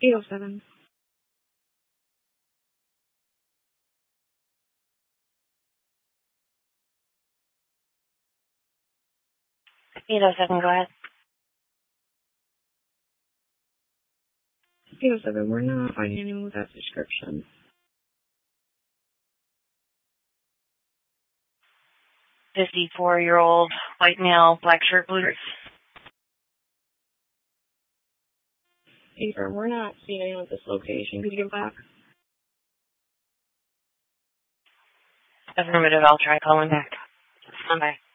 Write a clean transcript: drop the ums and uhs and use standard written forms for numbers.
807. Go ahead. 807, we're not finding anyone with that description. 54-year-old, white male, black shirt, blue dress. Hey, sir, we're not seeing anyone at this location. Could you give back? Affirmative, I'll try calling back. Bye.